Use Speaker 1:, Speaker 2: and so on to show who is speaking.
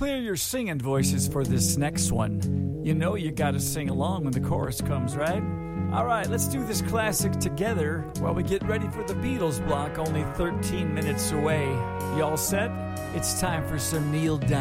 Speaker 1: clear your singing voices for this next one. You know you gotta sing along when the chorus comes, right? All right, let's do this classic together while we get ready for the Beatles block only 13 minutes away. Y'all set? It's time for some Neil Diamond.